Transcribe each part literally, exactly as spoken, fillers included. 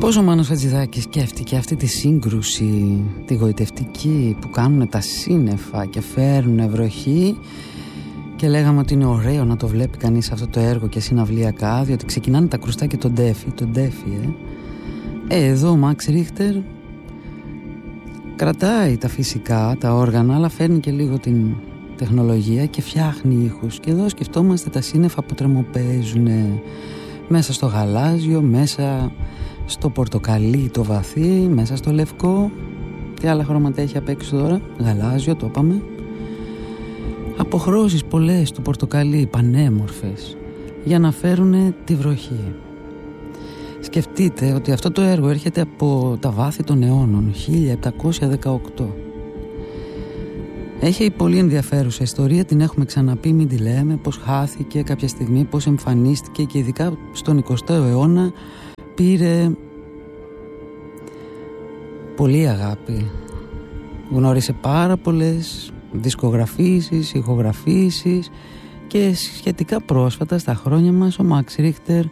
Πώς ο Μάνος Χατζηδάκης σκέφτηκε αυτή τη σύγκρουση, τη γοητευτική, που κάνουν τα σύννεφα και φέρνουν βροχή, και λέγαμε ότι είναι ωραίο να το βλέπει κανείς αυτό το έργο και συναυλιακά, διότι ξεκινάνε τα κρουστά και τον τέφι, τον τέφι ε. ε, εδώ ο Μαξ Ρίχτερ κρατάει τα φυσικά, τα όργανα, αλλά φέρνει και λίγο την τεχνολογία και φτιάχνει ήχους. Και εδώ σκεφτόμαστε τα σύννεφα που τρεμοπαίζουν μέσα στο γαλάζιο, μέσα στο πορτοκαλί το βαθύ, μέσα στο λευκό. Τι άλλα χρώματα έχει απ' έξω τώρα? Γαλάζιο, το είπαμε. Αποχρώσεις πολλές του πορτοκαλί, πανέμορφες, για να φέρουν τη βροχή. Σκεφτείτε ότι αυτό το έργο έρχεται από τα βάθη των αιώνων, χίλια επτακόσια δεκαοκτώ. Έχει πολύ ενδιαφέρουσα ιστορία, την έχουμε ξαναπεί, μην τη λέμε, πώς χάθηκε κάποια στιγμή, πώς εμφανίστηκε, και ειδικά στον εικοστό αιώνα πήρε πολύ αγάπη. Γνώρισε πάρα πολλές δισκογραφήσεις, ηχογραφήσεις, και σχετικά πρόσφατα στα χρόνια μας ο Μαξ Ρίχτερ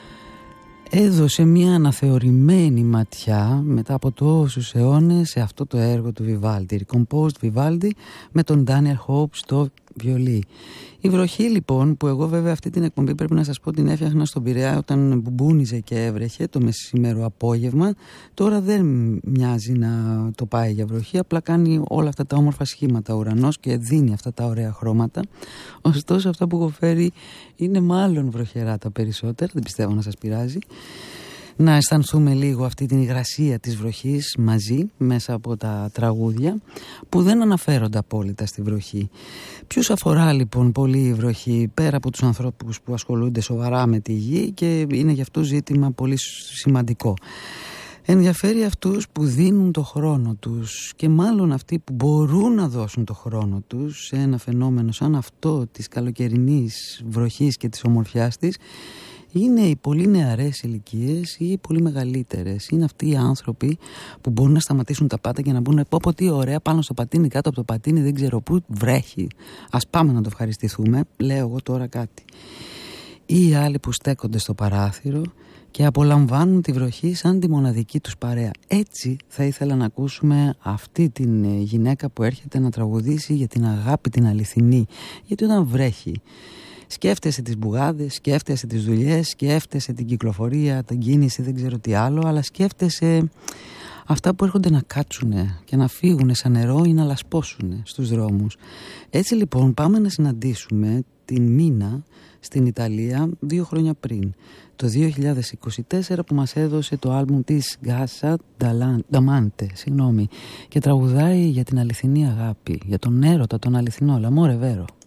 έδωσε μια αναθεωρημένη ματιά μετά από τόσους αιώνες σε αυτό το έργο του Vivaldi, Recomposed Vivaldi, με τον Daniel Hope στο βιολί. Η βροχή λοιπόν, που εγώ βέβαια αυτή την εκπομπή πρέπει να σας πω την έφτιαχνα στον Πειραιά όταν μπουμπούνιζε και έβρεχε το μεσημέρο απόγευμα, τώρα δεν μοιάζει να το πάει για βροχή, απλά κάνει όλα αυτά τα όμορφα σχήματα ο ουρανός και δίνει αυτά τα ωραία χρώματα. Ωστόσο αυτά που έχω φέρει είναι μάλλον βροχερά τα περισσότερα, δεν πιστεύω να σας πειράζει. Να αισθανθούμε λίγο αυτή την υγρασία της βροχής μαζί μέσα από τα τραγούδια που δεν αναφέρονται απόλυτα στη βροχή. Ποιους αφορά λοιπόν πολύ η βροχή, πέρα από τους ανθρώπους που ασχολούνται σοβαρά με τη γη, και είναι για αυτούς ζήτημα πολύ σημαντικό? Ενδιαφέρει αυτούς που δίνουν το χρόνο τους, και μάλλον αυτοί που μπορούν να δώσουν το χρόνο τους σε ένα φαινόμενο σαν αυτό της καλοκαιρινής βροχής και της ομορφιάς της. Είναι οι πολύ νεαρές ηλικίες ή οι πολύ μεγαλύτερες. Είναι αυτοί οι άνθρωποι που μπορούν να σταματήσουν τα πάντα και να μπουν, πω πω τι ωραία, πάνω στο πατίνι, κάτω από το πατίνι, δεν ξέρω πού, βρέχει. Ας πάμε να το ευχαριστηθούμε, λέω εγώ τώρα κάτι. Ή οι άλλοι που στέκονται στο παράθυρο και απολαμβάνουν τη βροχή σαν τη μοναδική τους παρέα. Έτσι θα ήθελα να ακούσουμε αυτή την γυναίκα που έρχεται να τραγουδήσει για την αγάπη την αληθινή. Γιατί όταν βρέχει, σκέφτεσαι τις μπουγάδες, σκέφτεσαι τις δουλειές, σκέφτεσαι την κυκλοφορία, την κίνηση, δεν ξέρω τι άλλο, αλλά σκέφτεσαι αυτά που έρχονται να κάτσουνε και να φύγουνε σαν νερό ή να λασπώσουνε στους δρόμους. Έτσι λοιπόν πάμε να συναντήσουμε την Μίνα στην Ιταλία δύο χρόνια πριν, το δύο χιλιάδες είκοσι τέσσερα, που μας έδωσε το άλμπουμ της Γκάσα Νταμάντε, συγγνώμη, και τραγουδάει για την αληθινή αγάπη, για τον έρωτα, τον αληθινό, l'amore vero.